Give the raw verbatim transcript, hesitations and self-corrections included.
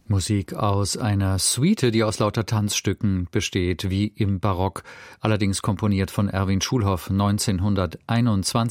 Musik aus einer Suite, die aus lauter Tanzstücken besteht, wie im Barock, allerdings komponiert von Erwin Schulhoff neunzehnhunderteinundzwanzig.